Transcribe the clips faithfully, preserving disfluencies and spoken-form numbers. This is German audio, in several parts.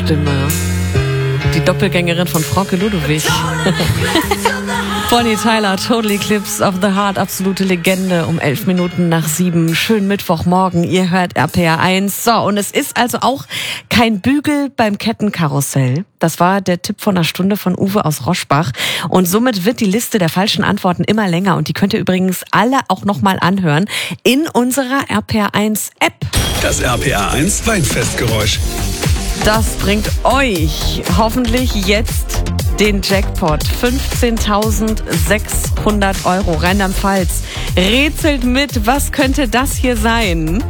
Stimme. Die Doppelgängerin von Frauke Ludowig. Bonnie Tyler, Total Eclipse of the Heart, absolute Legende, um elf Minuten nach sieben. Schönen Mittwochmorgen, ihr hört R P R eins. So, und es ist also auch kein Bügel beim Kettenkarussell. Das war der Tipp von einer Stunde von Uwe aus Roschbach. Und somit wird die Liste der falschen Antworten immer länger. Und die könnt ihr übrigens alle auch nochmal anhören in unserer R P R eins App. Das R P R eins Weinfestgeräusch. Das bringt euch hoffentlich jetzt den Jackpot. fünfzehntausendsechshundert Euro. Rheinland-Pfalz rätselt mit. Was könnte das hier sein?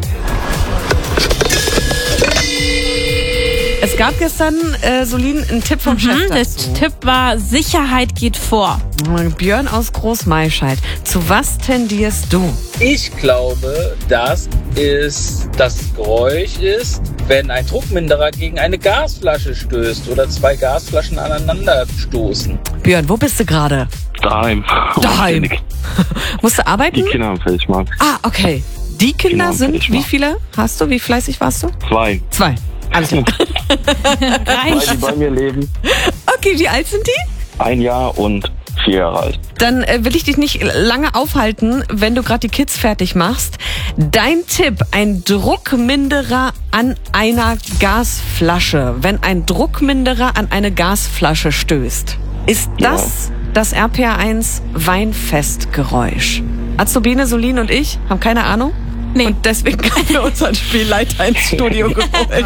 Es gab gestern, äh, Solin, einen Tipp vom Mhm, Chef der dazu. Tipp war, Sicherheit geht vor. Björn aus Großmaischeid. Zu was tendierst du? Ich glaube, dass es das Geräusch ist, wenn ein Druckminderer gegen eine Gasflasche stößt oder zwei Gasflaschen aneinander stoßen. Björn, wo bist du gerade? Daheim. Daheim. Musst du arbeiten? Die Kinder am Feldmark. Ah, okay. Die Kinder Genau, sind, ich wie mach. viele hast du? Wie fleißig warst du? Zwei. Zwei. Alles klar. Zwei, die bei mir leben. Okay, wie alt sind die? Ein Jahr und vier Jahre alt. Dann äh, will ich dich nicht lange aufhalten, wenn du gerade die Kids fertig machst. Dein Tipp, ein Druckminderer an einer Gasflasche. Wenn ein Druckminderer an eine Gasflasche stößt, ist das das R P R eins Weinfestgeräusch? Azubine, Solin und ich haben keine Ahnung. Nee. Und deswegen haben wir unseren Spielleiter ins Studio geholt.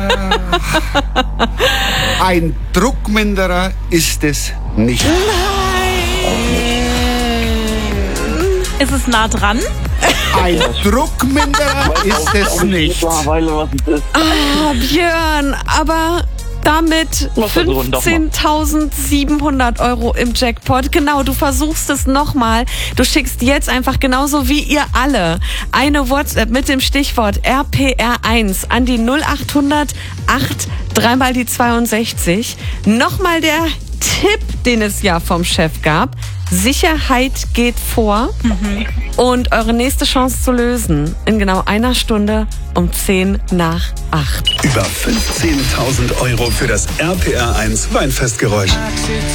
Ein Druckminderer ist es nicht. Ist es nah dran? Ein Druckminderer ist es nicht. Mittlerweile, was es ist. Ah, Björn, aber damit Wir versuchen doch mal. fünfzehntausendsiebenhundert Euro im Jackpot. Genau, du versuchst es nochmal. Du schickst jetzt einfach genauso wie ihr alle eine WhatsApp mit dem Stichwort R P R eins an die null achthundert acht dreimal die zweiundsechzig. Nochmal der Tipp, den es ja vom Chef gab. Sicherheit geht vor. Mhm. Und eure nächste Chance zu lösen in genau einer Stunde um zehn nach acht. Über fünfzehntausend Euro für das R P R eins Weinfestgeräusch.